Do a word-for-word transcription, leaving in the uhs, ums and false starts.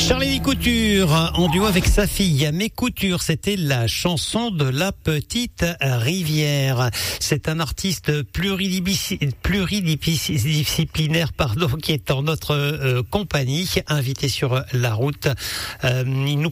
Charlie Couture, en duo avec sa fille. Mes Coutures, c'était la chanson de la petite rivière. C'est un artiste pluridisciplinaire, pardon, qui est en notre euh, compagnie, invité sur la route. Euh, il nous